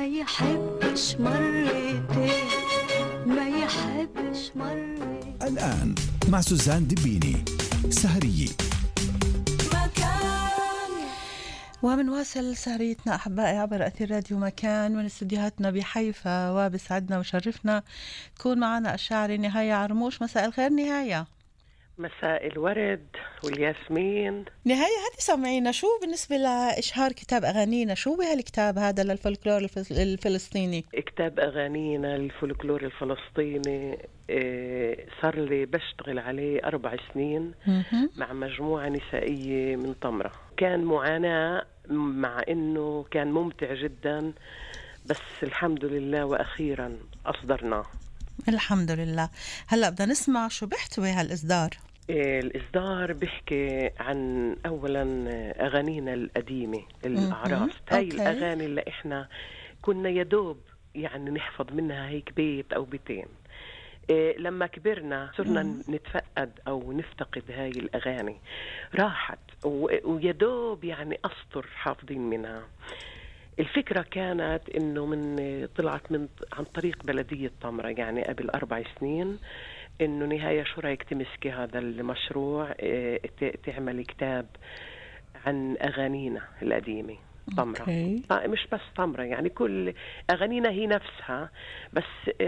ما يحبش مرتين، ما يحبش مرتين. الآن مع سوزان دبيني سهرية مكان. ومنواصل سهريتنا أحبائي عبر أثير راديو مكان من استديوهاتنا بحيفا، وبسعدنا وشرفنا تكون معنا الشاعرة نهاية عرموش. مساء الخير نهاية. مساء الورد والياسمين. نهاية هذه سمعينا شو بالنسبة لإشهار كتاب أغانينا، شو بهالكتاب هذا للفولكلور الفلسطيني؟ كتاب أغانينا للفولكلور الفلسطيني صار لي بشتغل عليه 4 سنين مع مجموعة نسائية من طمرة. كان معاناة مع إنه كان ممتع جدا، بس الحمد لله وأخيرا أصدرناه. الحمد لله. هلأ بدنا نسمع شو بيحتوي هالإصدار. الإصدار بيحكي عن أولا أغانينا القديمة الأعراس. هاي الأغاني اللي إحنا كنا يدوب يعني نحفظ منها هيك بيت أو بيتين. لما كبرنا صرنا نتفقد أو نفتقد هاي الأغاني، راحت ويدوب يعني أسطر حافظين منها. الفكرة كانت إنه طلعت عن طريق بلدية طمرة، يعني قبل 4 سنين، إنه نهاية شو رأيك تمسكي هذا المشروع، تعمل كتاب عن أغانينا القديمة طمرة. مش بس طمرة، يعني كل أغانينا هي نفسها، بس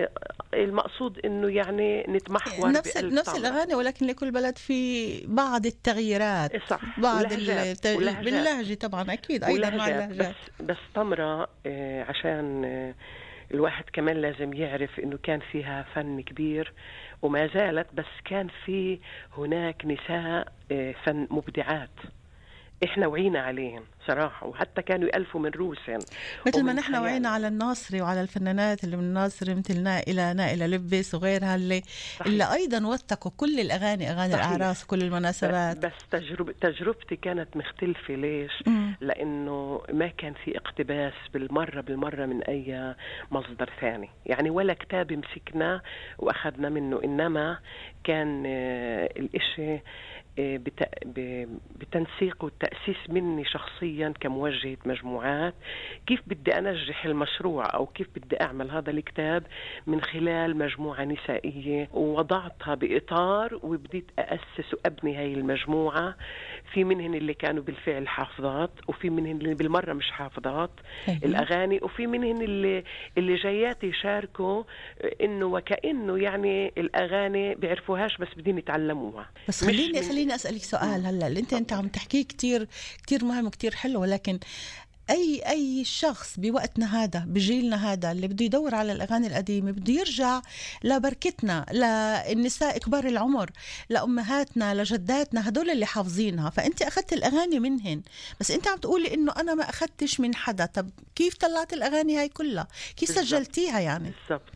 المقصود إنه يعني نتمحور نفس الأغاني، ولكن لكل بلد في بعض التغييرات. صح. بعض باللهجة طبعا أكيد أيضا مع اللهجات. بس طمرة عشان الواحد كمان لازم يعرف إنه كان فيها فن كبير وما زالت، بس كان في هناك نساء فن مبدعات إحنا وعينا عليهم صراحة، وحتى كانوا يألفوا من روسهم مثل ما نحن وعينا على الناصري وعلى الفنانات اللي من الناصري مثل نائلة لبس وغيرها اللي أيضا وثقوا كل الأغاني، أغاني الأعراس وكل المناسبات. بس تجربتي كانت مختلفة. ليش؟ لأنه ما كان في اقتباس بالمرة من أي مصدر ثاني، يعني ولا كتاب مسكناه وأخذنا منه، إنما كان الإشي بتنسيق والتأسيس مني شخصيا كموجهة مجموعات، كيف بدي أنجح المشروع أو كيف بدي أعمل هذا الكتاب من خلال مجموعة نسائية، ووضعتها بإطار وبديت أأسس وأبني هاي المجموعة. في منهن اللي كانوا بالفعل حافظات، وفي منهن اللي بالمرة مش حافظات الأغاني، وفي منهن اللي جايات يشاركوا إنه وكأنه يعني الأغاني بيعرفوهاش بس بدين يتعلموها. بس خليني أسألك سؤال هلا اللي انت عم تحكيه كتير مهم وكتير حلو، ولكن أي شخص بوقتنا هذا بجيلنا هذا اللي بده يدور على الأغاني القديمة بده يرجع لبركتنا، للنساء كبار العمر، لأمهاتنا، لجداتنا، هدول اللي حافظينها. فأنت أخذت الأغاني منهن، بس أنت عم تقولي إنه أنا ما أخذتش من حدا. طب كيف طلعت الأغاني هاي كلها؟ كيف سجلتيها يعني؟ بالضبط.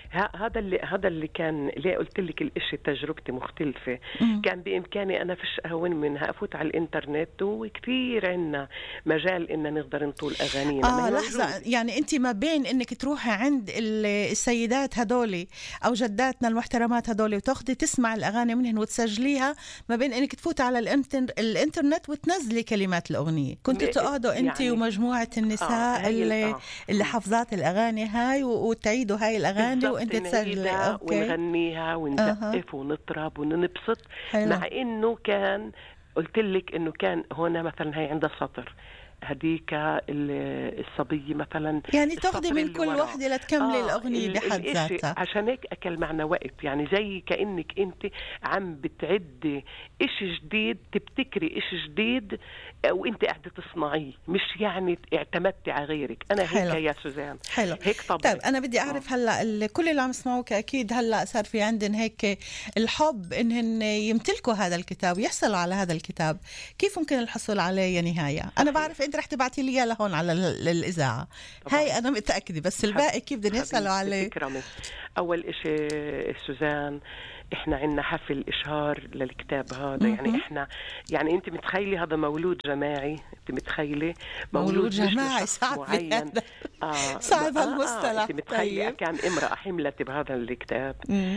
هذا اللي كان ليه قلت لك الاشي تجربتي مختلفة. كان بإمكاني أنا فيش أهون منها أفوت على الإنترنت، وكثير عنا مجال إن نقدر نطول أغانينا. لحظة، يعني أنت ما بين إنك تروحي عند السيدات هدولي أو جداتنا المحترمات هدولي وتاخدي تسمع الأغاني منهن وتسجليها، ما بين إنك تفوت على الإنترنت وتنزلي كلمات الأغنية. كنت تقعدوا أنت يعني ومجموعة النساء اللي حافظات الأغاني هاي وتعيدوا هاي الأغاني وانت تسجلي ونغنيها ونزقف ونطرب وننبسط. مع انه كان قلت لك انه كان هنا مثلا هي عندها سطر، هديك الصبية مثلا يعني تاخدي من كل واحدة لتكملي الأغنية بحد ذاتها. عشان هيك أكل معنا وقت، يعني زي كأنك أنت عم بتعدي إشي جديد، تبتكري إشي جديد وأنت قاعدة تصنعيه، مش يعني اعتمدتي على غيرك. أنا هيك يا سوزان. حلو. هيك طبعا. طيب أنا بدي أعرف هلأ كل اللي عم يسمعوك أكيد هلأ صار في عندن هيك الحب إنهن يمتلكوا هذا الكتاب ويحصلوا على هذا الكتاب. كيف ممكن الحصول عليه يا نهاية؟ أنا بعرف انت رح تبعتي لي لهون على الاذاعه هاي، انا متاكده، بس الباقي كيف بدنا يسالوا عليه؟ اول إشي سوزان، احنا عندنا حفل اشهار للكتاب هذا. يعني احنا يعني انت متخيلي هذا مولود جماعي، انت متخيلي مولود جماعي صعب معين. صعب هالمصطلح. انت متخيلي كم امرأة حملت بهذا الكتاب،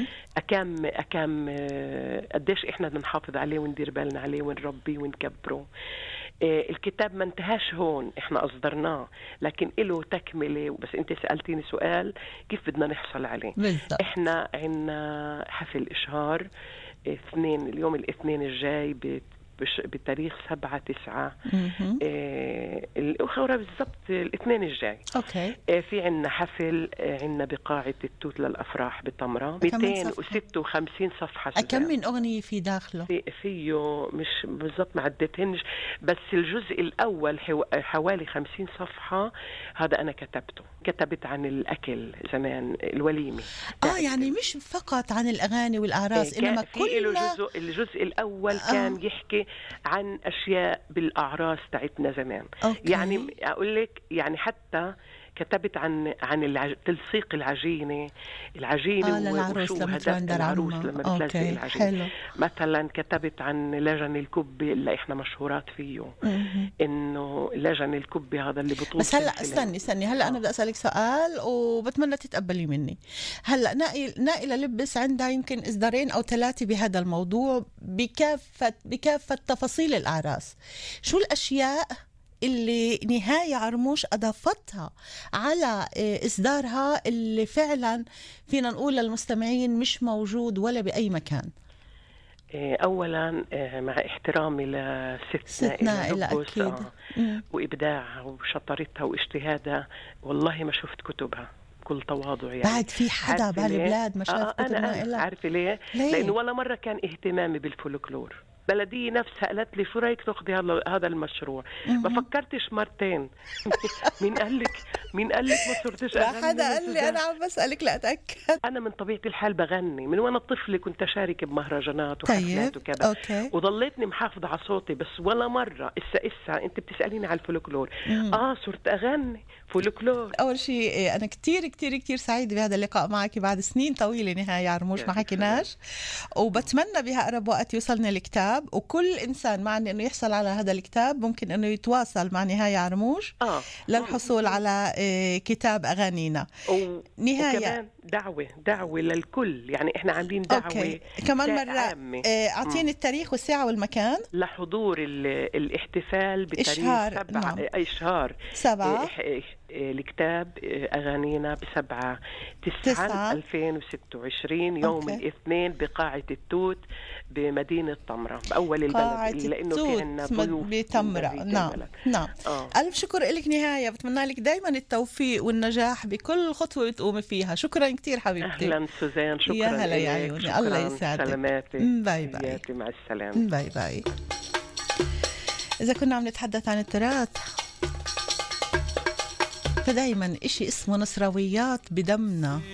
أكم قديش احنا بدنا نحافظ عليه وندير بالنا عليه ونربيه ونكبره. الكتاب ما انتهاش هون، احنا اصدرناه لكن له تكمله. بس انت سالتيني سؤال كيف بدنا نحصل عليه. بالضبط. احنا عندنا حفل اشهار اليوم الاثنين الجاي بتاريخ 7/9 الأخرى بالضبط الاثنين الجاي. اوكي. في عنا حفل عنا بقاعة التوت للأفراح بتمرة 256 صفحة. كم من أغنية في داخله؟ فيه مش بالضبط ما عدتهنش، بس الجزء الأول حوالي 50 صفحة. هذا أنا كتبت عن الأكل زمان، الوليمة. يعني مش فقط عن الأغاني والأعراس، إنما كل الجزء الأول كان يحكي عن أشياء بالأعراس تاعتنا زمان. أوكي. يعني أقول لك يعني حتى كتبت عن تلصيق العجينة للعروس لما تندر العروس لما بتلزق العجينة. حلو. مثلا كتبت عن لجن الكبة اللي احنا مشهورات فيه. انه لجن الكبة هذا اللي بطول. بس هلا استني هلا انا بدي اسالك سؤال وبتمنى تتقبلي مني. هلا نائلة لبس عندها يمكن اصدارين او 3 بهذا الموضوع بكافة تفاصيل الاعراس. شو الاشياء اللي نهاية عرموش أضافتها على إصدارها اللي فعلا فينا نقول للمستمعين مش موجود ولا بأي مكان؟ أولا مع احترامي لست نائلة أكيد وإبداعها وشطارتها واجتهادها، والله ما شفت كتبها بكل تواضع. يعني بعد في حدا بهالبلاد ما شاف كتب نائلة؟ عارفة ليه؟ لأنه ولا مرة كان اهتمامي بالفولكلور. بلدية نفسها قالت لي شو رايك تاخذي هذا المشروع؟ ما فكرتش مرتين. مين قال لك ما صرتش اغني؟ لا حدا قال لي، انا عم بسالك لاتاكد. انا من طبيعه الحال بغني من وانا طفله، كنت اشارك بمهرجانات وحفلات وكذا. وضليتني محافظه على صوتي، بس ولا مره اسا انت بتساليني على الفولكلور. صرت اغني فولكلور. اول شيء انا كتير كتير كتير سعيده بهذا اللقاء معك بعد سنين طويله. نهاية عرموش ما حكيناش، وبتمنى بأقرب وقت يوصلنا الكتاب، وكل انسان معني انه يحصل على هذا الكتاب ممكن انه يتواصل مع نهاية عرموش للحصول على كتاب اغانينا. نهاية وكمان دعوه للكل، يعني احنا عاملين دعوه كمان مره. اعطيني التاريخ والساعه والمكان لحضور الاحتفال بتاريخ 7 الكتاب أغانينا ب7/9/2026 يوم الاثنين بقاعة التوت بمدينة تمرة بأول البلد، لأنه في عنا ضيوف بتمرة. نعم. ألف شكر لك نهاية، بتمنى لك دايما التوفيق والنجاح بكل خطوة بتقومي فيها. شكرا كتير حبيبتي. أهلا سوزان، شكرا. يا هلا يا عيوني، الله يسعدك. سلاماتي. باي باي. مع السلامة. باي باي. إذا كنا عم نتحدث عن التراث، فدايما إشي اسمه نصراويات بدمنا.